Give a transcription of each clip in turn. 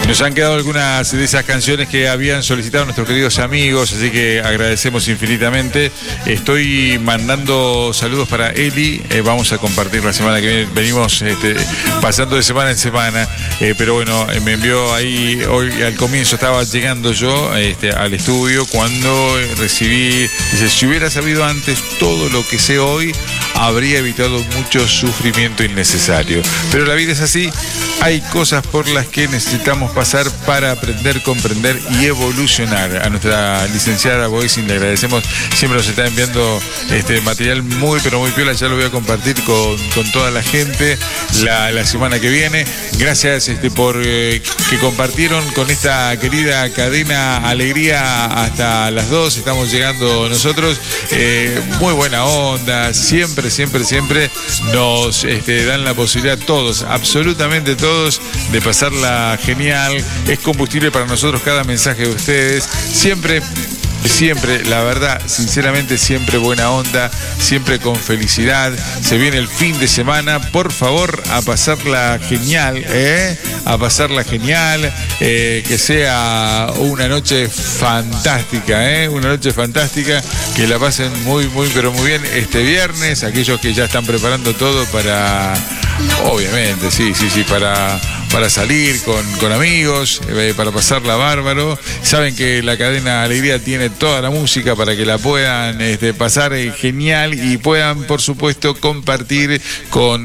Nos han quedado algunas de esas canciones que habían solicitado nuestros queridos amigos, así que agradecemos infinitamente. Estoy mandando saludos para Eli, vamos a compartir la semana que viene, venimos pasando de semana en semana, pero bueno, me envió ahí, hoy al comienzo estaba llegando yo al estudio cuando recibí, dice, si hubiera sabido antes todo lo que sé hoy, habría evitado mucho sufrimiento innecesario. Pero la vida es así, hay cosas por las que necesitamos pasar para aprender, comprender y evolucionar. A nuestra licenciada Boysin le agradecemos, siempre nos está enviando material muy pero muy piola, ya lo voy a compartir con toda la gente la semana que viene. Gracias por que compartieron con esta querida cadena Alegría hasta las 2, estamos llegando nosotros, muy buena onda, siempre nos dan la posibilidad todos, absolutamente todos, de pasarla genial. Es combustible para nosotros cada mensaje de ustedes. Siempre, la verdad, sinceramente, siempre buena onda, siempre con felicidad. Se viene el fin de semana, por favor, a pasarla genial, a pasarla genial, que sea una noche fantástica, una noche fantástica, que la pasen muy, pero muy bien este viernes, aquellos que ya están preparando todo para, obviamente, sí, para salir con amigos, para pasarla bárbaro. Saben que la cadena Alegría tiene toda la música para que la puedan pasar genial y puedan, por supuesto, compartir con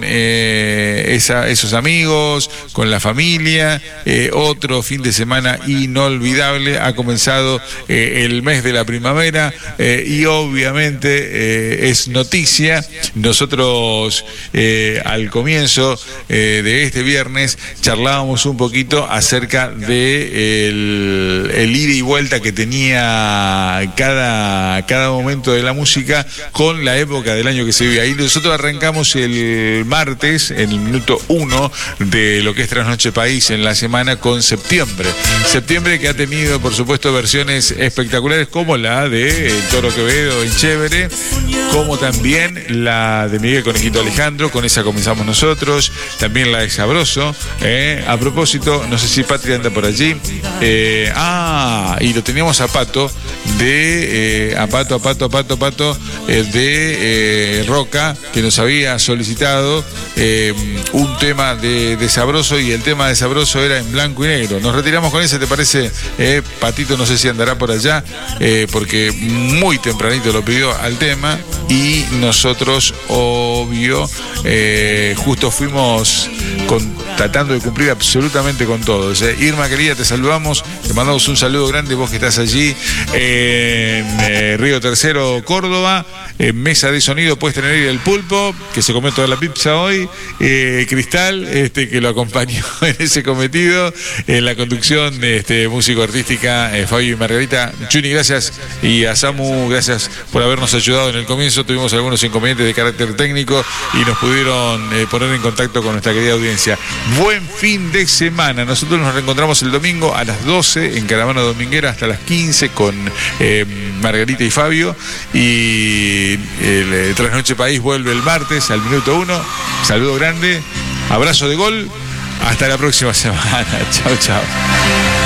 esos amigos, con la familia. Otro fin de semana inolvidable. Ha comenzado el mes de la primavera y obviamente es noticia. Nosotros al comienzo de este viernes charlábamos un poquito acerca de el ida y vuelta que tenía cada momento de la música con la época del año que se vive. Ahí nosotros arrancamos el martes, en el minuto 1 de lo que es Trasnoche País en la semana, con Septiembre. Septiembre, que ha tenido, por supuesto, versiones espectaculares como la de El Toro Quevedo en Chévere, como también la de Miguel Conejito Alejandro, con esa comenzamos nosotros, también la de Sabroso. A propósito, no sé si Patria anda por allí. Y lo teníamos a Pato de Roca, que nos había solicitado un tema de Sabroso, y el tema de Sabroso era en blanco y negro. Nos retiramos con ese, ¿te parece? Patito no sé si andará por allá, porque muy tempranito lo pidió al tema, y nosotros, obvio, justo fuimos tratando de cumplir absolutamente con todos. Irma, querida, te saludamos, te mandamos un saludo grande, vos que estás allí en Río Tercero, Córdoba. En mesa de sonido puedes tener el Pulpo, que se comió toda la pizza hoy, Cristal, que lo acompañó en ese cometido, en la conducción músico artística, Fabio y Margarita. Chuni, gracias, y a Samu, gracias por habernos ayudado en el comienzo. Tuvimos algunos inconvenientes de carácter técnico y nos pudieron poner en contacto con nuestra querida audiencia. Buen fin de semana. Nosotros nos reencontramos el domingo a las 12 en Caravana Dominguera hasta las 15 con Margarita y Fabio, y el Trasnoche País vuelve el martes al minuto 1. Saludo grande, abrazo de gol, hasta la próxima semana. Chao.